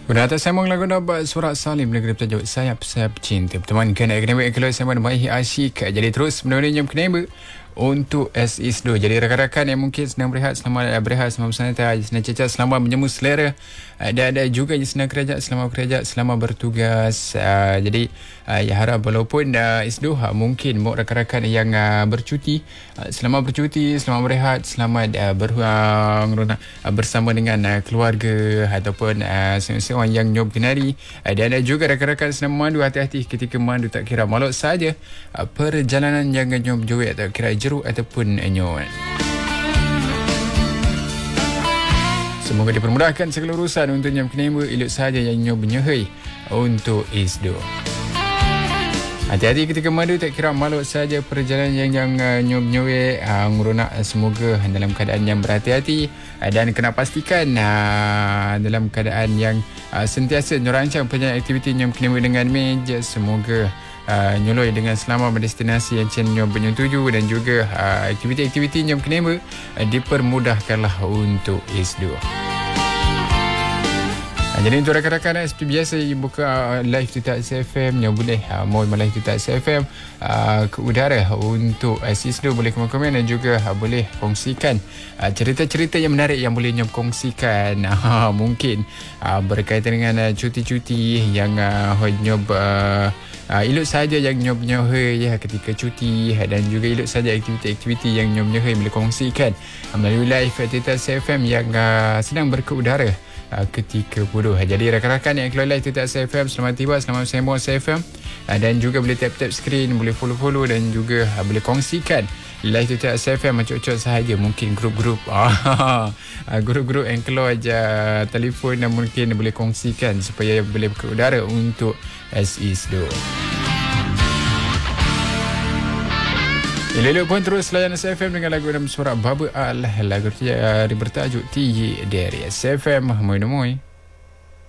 Sudah atas sambung lagu Nabat Surat Salim negeri bertajuk Sayap-Sayap Cinta. Berteman kena akademik kalau saya menemui asyik. Jadi terus menemani jam kena untuk SISDO. Jadi rakan-rakan yang mungkin sedang berehat, selamat berehat, selamat bersantai, senang cecat, selamat menjemu selera. Dan ada juga yang sedang kerja, selamat bertugas. Jadi ya harap walaupun ISDO mungkin rakan-rakan yang bercuti, selamat bercuti, selamat berehat, selamat beruang bersama dengan keluarga ataupun seorang yang nyob kenari. Dan ada juga rakan-rakan sedang memandu, hati-hati ketika memandu, tak kira maklum saja perjalanan yang nyob joget, tak kira jeruk ataupun nyot. Semoga dipermudahkan segala urusan untuk nyam kenema, elok saja yang nyob nyehai untuk ISDO. Hati-hati ketika madu, tak kira maklum saja perjalanan yang nyob-nyobe ngurunak. Semoga dalam keadaan yang berhati-hati dan kena pastikan dalam keadaan yang sentiasa merancang perjalanan aktiviti nyom kenema dengan meja. Semoga nyoloi dengan selamat destinasi yang nyom menyetujui dan juga aktiviti-aktiviti nyom kenema dipermudahkanlah untuk ISDO. Jadi untuk rakan-rakan seperti biasa buka live Tutak SFM yang boleh mau live Tutak SFM ke udara untuk ISDO, boleh komen dan juga boleh kongsikan cerita-cerita yang menarik yang boleh nyom kongsikan. Mungkin berkaitan dengan cuti-cuti yang nyom elok saja yang nyom nyohai ketika cuti, dan juga elok saja aktiviti-aktiviti yang nyom nyohai boleh kongsikan melalui live Tutak SFM yang sedang berkeudara ketika bodoh. Jadi rakan-rakan yang keluar live Tutak SFM, selamat tiba, selamat bersama SFM, dan juga boleh tap-tap skrin, boleh follow-follow dan juga boleh kongsikan live Tutak SFM macam-macam sahaja. Mungkin grup-grup grup-grup yang keluar je telefon, dan mungkin boleh kongsikan supaya boleh ke udara untuk SISDO. Elok pun terus layan SFM dengan lagu dalam suara Baba Al, lagu bertajuk Tiye dari SFM. Moi.